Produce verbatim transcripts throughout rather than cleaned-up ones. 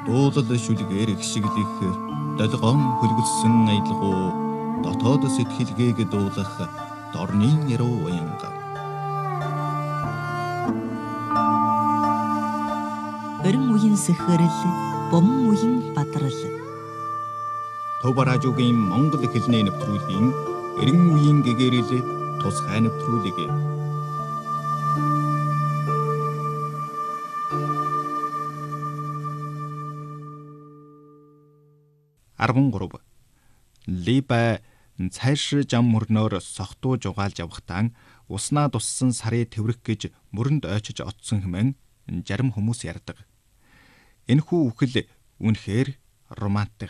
Дуулал шүлгээр ихшиглэх долгоон хөлгөссөн аялгуу дотоод сэтгэлгээг дуулах дорны яруу уянга. Өрн үеийн сэхэрэл, бомн үеийн бадрал. Төв радиогийн Монгол хэлний нэвтрүүлгийн эрен үеийн гэгэрэл тусгай нэвтрүүлэг. арван гурав. Либай цайшир зам мөрнөөр сохтуу жугаалж явахтаа уснаа туссан сарыг тэврэх гэж мөрөнд ойчиж отсон хэмээн зарим хүмүүс ярьдаг. Энэхүү үхэл үнэхээр романтик.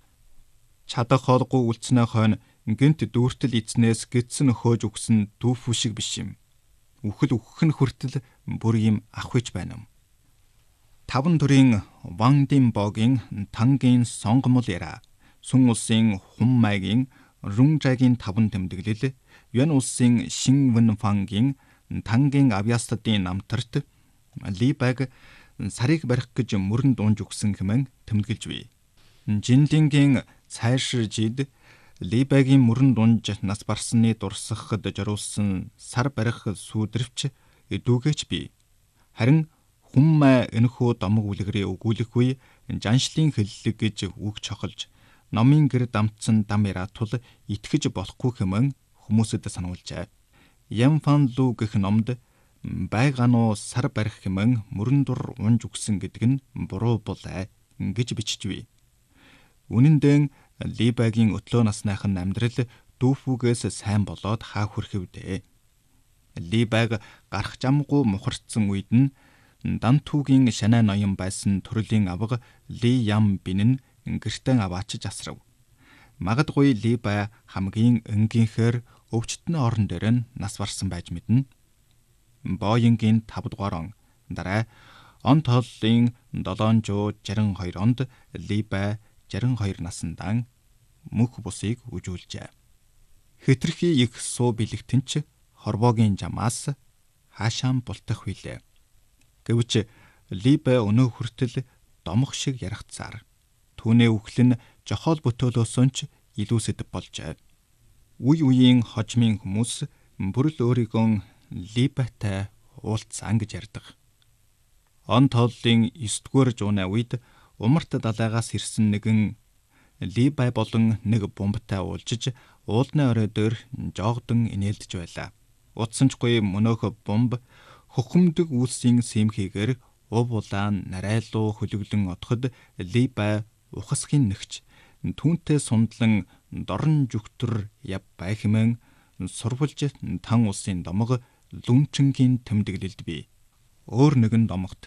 Чадах хоолгүй үлдснээ хойно гэнт дүүртэл эзнээс гидсэн хөөж өгсөн дүүфүү шиг биш юм. Үхэл үхэх нь хүртэл бүр юм ахвич байна юм. Таван төрийн Вандин богийн тангийн сонгомол яра, Сүн улсын Хуммайгийн Рунжагийн таван тэмдэглэл, Юан улсын Шинвэнфангийн тангийн Авьястадын намтарт Либайг сарыг барих гэж мөрөнд унж өгсөн хэмээн тэмдэглэж бий. Жинлингийн цайшир жид Либайгийн мөрөнд унж нас барсны дурсахад зориулсан сар барих сүйдрвч дүүгэж бий. Харин Хуммай энэхүү домог үлгэрээ өгүүлэхгүй жаншлын хэллэг гэж үг чохолж номын гэр дамтсан дам яраа тул итгэж болохгүй хэмээн хүмүүсэд сануулжээ. Янфан лу гэх номд байгаануу сар барих хэмээн мөрөн дур унж өгсөн гэдэг нь буруу булаа гэж бичиж бий. Үнэн дээр Либайгийн өтлөө насныхан амьдрал дүүфүүгээс сайн болоод хаа хүрхэвдээ. Либайг гарах замгүй мухарцсан үед нь Дантуугийн шанаа ноён байсан төрлийн авга Ли Ям Бин нь гэртээ аваачиж асрав. Магадгүй Либай хамгийн энгийнхээр өвчтөн орон дээр нь нас барсан байж мэднэ. Боингийн тав дугаар он дараа он тооллын долоон зуун шарин хоёр онд Либай шарин хоёр насндан мөнх бусыг үжүүлжээ. Хэтэрхий их суу бэлэгтэнч хорвоогийн жамаас хаашаан бултах билээ. Гэвч Либай өнөө хүртэл домох шиг ярахцаар түүний үхэл нь жохоол бүтөөлөөсөн ч илүү сэдэв болжээ. Үе үеийн хожмын хүмүүс бүрл өөрийгөө Либайтай уулзсан гэж ярьдаг. Он тооллын есдүгээр зууны үед умарт далайгаас ирсэн нэгэн Либай болон нэг бомбтай уулзж уулны орой дээр жоогдон инээлдэж байлаа. Утсанчгүй мөнөөх бомб хөхөмдөг үлсийн сэмхийгээр ув улаан нарайлуу хөлөглөн отоход Либай ухасхийн нэгч түүнтэй сундлан дорн жүгтөр яв бай хэмээн сурвалж тан улсын домог Лүнчингийн тэмдэглэлд бий. Өөр нэгэн домогт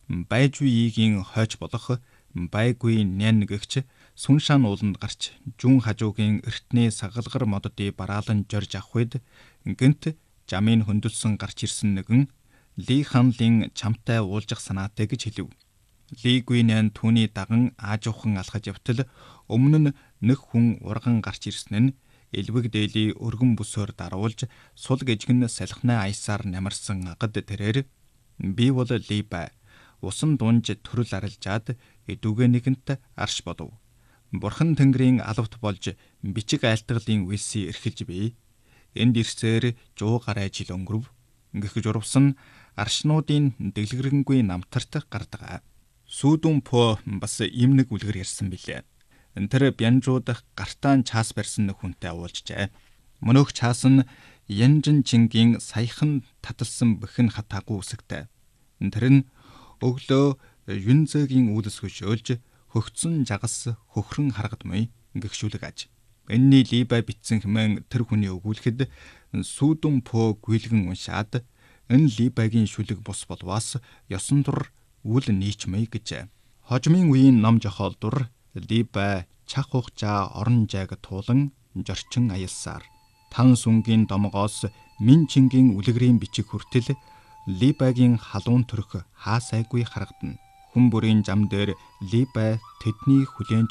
Байжуигийн хойч болох Байгуи Нян гэгч Сүншаан ууланд гарч жүн хажуугийн эртний сагалгар моддыг бараалан жорж авах үед гэнт жамын хөндөлсөн гарч ирсэн нэгэн Ли ханлын чамтай уулзах санаатай гэж хэлв. Ли Гуинэн түүний даган аажуухан алхаж явтал өмнө нь нэг хүн урган гарч ирсэн нь элвэг дээли өргөн бүсөөр даруулж сул гжигэн салхинаа аясаар намарсан агад тэрээр би бол Либай усан дунж төрөл арилжаад эдүгэ нэгэнт арш бодов. Бурхан Тэнгэрийн алавт болж бичиг айлтгалын үйлсийг эрхэлж бий. Энд ирсээр жуу гарай жил өнгөрөв. Гэх журвсан аршнуудын дэглэгрэнгүй намтарт гардаг. Сүүдүн по бас ийм нэг үлгэр ярьсан билээ. Тэр бянжууд гартаан чаас барьсан нэг хүнтэй уулзжээ. Мөнөөх чаас нь Янжин Чингийн саяхан таталсан бэхэн хатаагүй үсэгтэй. Тэр нь өглөө Юнзэгийн үүдс хөшөөлж хөгцсөн жагас хөхрөн харгадмай гихшүүлэг аж. Энэний Либай битсэн хэмээн тэр хүний өгүүлэхэд Сүүдүн по гүйлгэн уншаад энэ Либайгийн шүлэг бус болвоос ёсон дур үл нийчмэй гэж. Хожмын үеийн ном жохоолдур Либай чах хугчаа орон жайг туулан жорчин аялсаар тан сүнгийн домогоос Мин Чингийн үлгэрийн бичиг хүртэл Либайгийн халуун төрх хаа сайгүй харагдана. Хүн бүрийн зам дээр Либай тэдний хүлээн